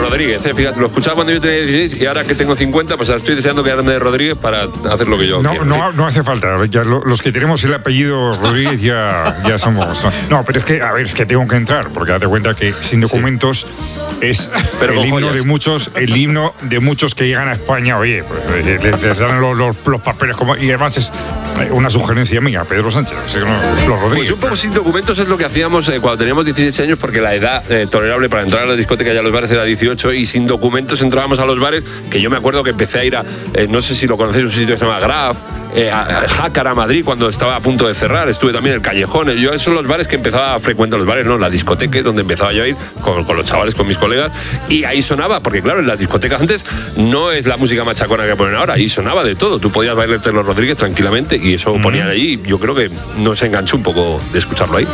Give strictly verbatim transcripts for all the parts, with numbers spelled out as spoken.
Rodríguez, eh, fíjate, lo escuchaba cuando yo tenía dieciséis y ahora que tengo cincuenta, pues ahora estoy deseando quedarme de Rodríguez para hacer lo que yo no, quiero. No, no hace falta, ya lo, los que tenemos el apellido Rodríguez ya, ya somos. No, no, pero es que, a ver, es que tengo que entrar, porque date cuenta que Sin Documentos sí. es pero el himno joyas. de muchos, el himno de muchos que llegan a España, oye, pues les, les dan los, los, los papeles como, y además es una sugerencia mía, Pedro Sánchez, los Rodríguez. Pues un poco Sin Documentos es lo que hacíamos eh, cuando teníamos diecisiete años, porque la edad eh, tolerable para entrar a las discotecas y a los bares era dieciocho, y Sin Documentos entrábamos a los bares, que yo me acuerdo que empecé a ir a, eh, no sé si lo conocéis, un sitio que se llama Graf, eh, a, a Jácara, Madrid, cuando estaba a punto de cerrar, estuve también en el Callejón, yo esos son los bares que empezaba a frecuentar, los bares, no, la discoteca, donde empezaba yo a ir con, con los chavales, con mis colegas, y ahí sonaba, porque claro, en las discotecas antes no es la música machacona que ponen ahora, ahí sonaba de todo, tú podías bailarte los Rodríguez tranquilamente, y eso mm. ponían allí, yo creo que nos enganchó un poco de escucharlo ahí.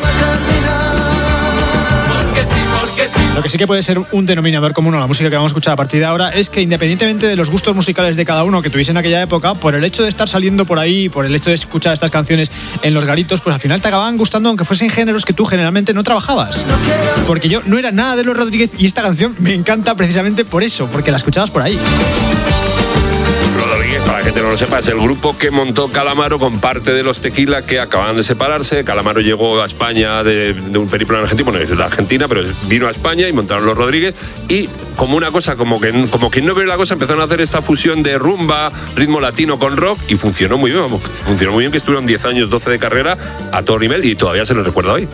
Lo que sí que puede ser un denominador común a la música que vamos a escuchar a partir de ahora es que, independientemente de los gustos musicales de cada uno que tuviese en aquella época, por el hecho de estar saliendo por ahí, por el hecho de escuchar estas canciones en los garitos, pues al final te acababan gustando, aunque fuesen géneros que tú generalmente no trabajabas. Porque yo no era nada de los Rodríguez y esta canción me encanta precisamente por eso, porque la escuchabas por ahí. Para la gente que no lo sepa, es el grupo que montó Calamaro con parte de los Tequila, que acababan de separarse. Calamaro llegó a España de, de un periplo en Argentina, bueno, es de Argentina, pero vino a España y montaron los Rodríguez, y como una cosa, como que como quien no ve la cosa, empezaron a hacer esta fusión de rumba, ritmo latino con rock, y funcionó muy bien, funcionó muy bien, que estuvieron diez años, doce de carrera a todo nivel, y todavía se les recuerda hoy.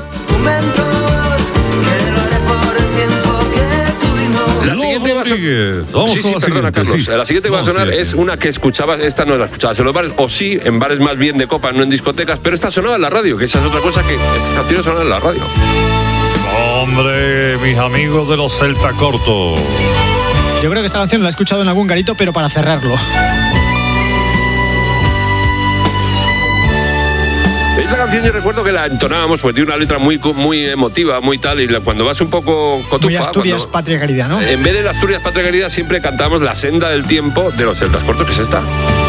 La siguiente va a sonar. Sí, sí, perdona, Carlos. Sí. La siguiente que va a sonar es una que escuchabas, esta no la escuchabas en los bares, o sí, en bares más bien de copas, no en discotecas, pero esta sonaba en la radio, que esa es otra cosa, que estas canciones sonan en la radio. Hombre, mis amigos de los Celta Cortos. Yo creo que esta canción la he escuchado en algún garito, pero para cerrarlo. Esa canción yo recuerdo que la entonábamos porque tiene una letra muy, muy emotiva, muy tal, y cuando vas un poco cotufa... Muy Asturias, Patria Querida, ¿no? En vez de la Asturias, Patria Querida, siempre cantamos La Senda del Tiempo de los Celtas Cortos, que es esta.